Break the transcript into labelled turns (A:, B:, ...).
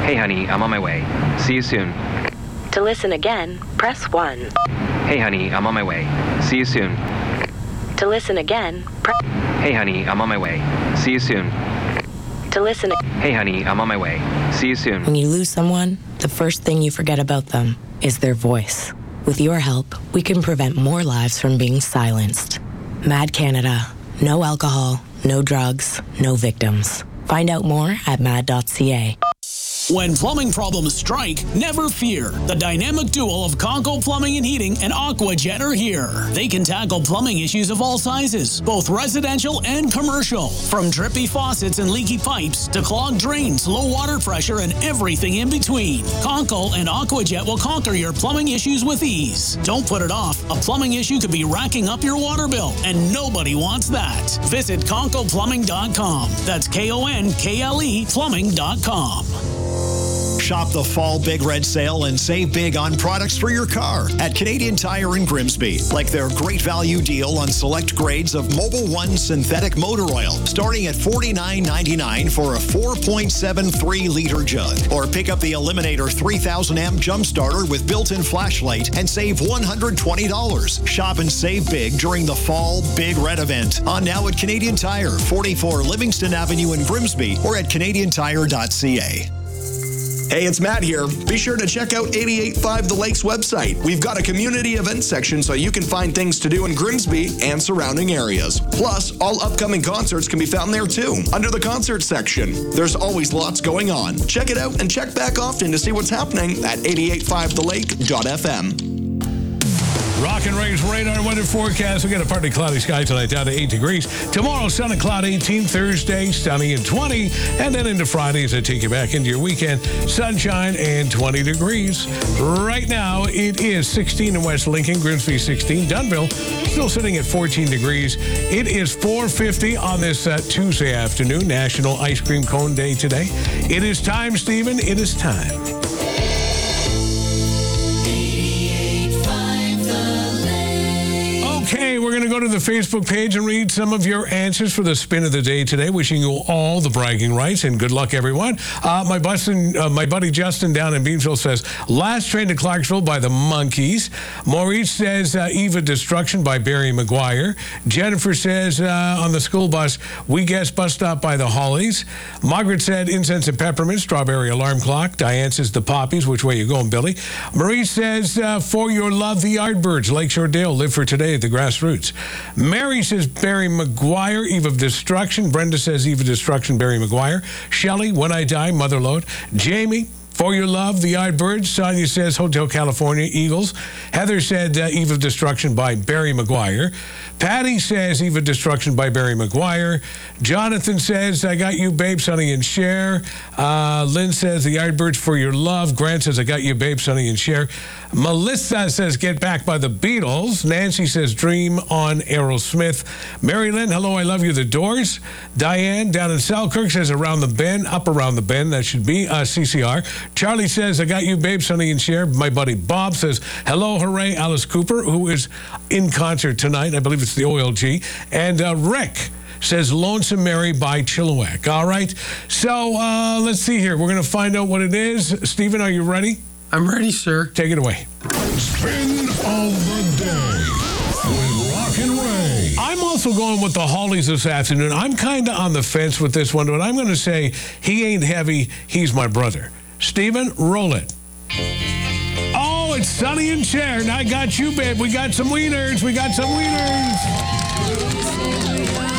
A: Hey, honey, I'm on my way. See you soon.
B: To listen again, press 1.
A: Hey, honey, I'm on my way. See you soon.
B: To listen again, press...
A: Hey, honey, I'm on my way. See you soon.
B: To listen...
A: Hey, honey, I'm on my way. See you soon.
B: When you lose someone, the first thing you forget about them is their voice. With your help, we can prevent more lives from being silenced. Mad Canada. No alcohol, no drugs, no victims. Find out more at mad.ca.
C: When plumbing problems strike, never fear. The dynamic duo of Conco Plumbing and Heating and AquaJet are here. They can tackle plumbing issues of all sizes, both residential and commercial. From drippy faucets and leaky pipes to clogged drains, low water pressure, and everything in between. Conco and AquaJet will conquer your plumbing issues with ease. Don't put it off. A plumbing issue could be racking up your water bill, and nobody wants that. Visit ConcoPlumbing.com. That's KONKLE Plumbing.com.
D: Shop the Fall Big Red Sale and save big on products for your car at Canadian Tire in Grimsby, like their great value deal on select grades of Mobil 1 synthetic motor oil, starting at $49.99 for a 4.73-liter jug. Or pick up the Eliminator 3000 jump starter with built-in flashlight and save $120. Shop and save big during the Fall Big Red event. On now at Canadian Tire, 44 Livingston Avenue in Grimsby, or at canadiantire.ca.
E: Hey, it's Matt here. Be sure to check out 88.5 The Lakes website. We've got a community event section so you can find things to do in Grimsby and surrounding areas. Plus, all upcoming concerts can be found there too, under the concert section. There's always lots going on. Check it out and check back often to see what's happening at 885thelake.fm.
F: Rock and Ray's radar weather forecast. We got a partly cloudy sky tonight, down to 8 degrees. Tomorrow, sun and cloud 18. Thursday, sunny and 20. And then into Friday, as I take you back into your weekend, sunshine and 20 degrees. Right now, it is 16 in West Lincoln, Grimsby 16. Dunnville still sitting at 14 degrees. It is 4:50 on this Tuesday afternoon, National Ice Cream Cone Day today. It is time, Stephen. It is time. Okay, we're going to go to the Facebook page and read some of your answers for the spin of the day today. Wishing you all the bragging rights and good luck, everyone. My buddy Justin down in Beamsville says, Last Train to Clarksville by the Monkees. Maurice says, Eva Destruction by Barry McGuire. Jennifer says, on the school bus, We Guess Bus Stop by the Hollies. Margaret said, Incense and Peppermint, Strawberry Alarm Clock. Diane says, The Poppies. Which way you going, Billy? Maurice says, For Your Love, The Yardbirds, Lakeshore Dale, Live for Today, The Grassroots. Mary says Barry McGuire, Eve of Destruction. Brenda says Eve of Destruction, Barry McGuire. Shelley, When I Die, Motherlode. Jamie, For Your Love, The Yardbirds. Sonia says Hotel California, Eagles. Heather said Eve of Destruction by Barry McGuire. Patty says Eve of Destruction by Barry McGuire. Jonathan says I Got You, Babe, Sonny and Cher. Lynn says The Yardbirds, For Your Love. Grant says I Got You, Babe, Sonny and Cher. Melissa says Get Back by the Beatles. Nancy says Dream on Aerosmith. Mary Lynn, Hello, I Love You, The Doors. Diane down in Selkirk says Around the Bend, Up Around the Bend. That should be CCR. Charlie says I Got You, Babe, Sonny and Cher. My buddy Bob says Hello, Hooray, Alice Cooper, who is in concert tonight. I believe it's the OLG. And Rick says Lonesome Mary by Chilliwack. All right. So let's see here. We're going to find out what it is. Stephen, are you ready?
G: I'm ready, sir.
F: Take it away.
H: Spin of the day with Rock and Ray.
F: I'm also going with the Hollies this afternoon. I'm kind of on the fence with this one, but I'm going to say he ain't heavy. He's my brother. Stephen, roll it. Oh, it's Sonny and Cher. And I got you, babe. We got some wieners. We got some wieners.